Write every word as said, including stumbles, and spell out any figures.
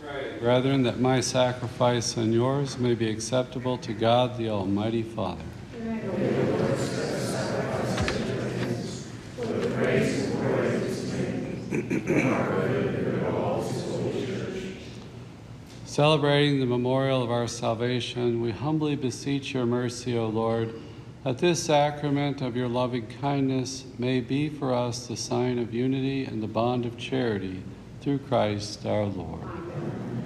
Pray, brethren, that my sacrifice and yours may be acceptable to God the Almighty Father. Celebrating the memorial of our salvation, we humbly beseech your mercy, O Lord, that this sacrament of your loving kindness may be for us the sign of unity and the bond of charity through Christ our Lord.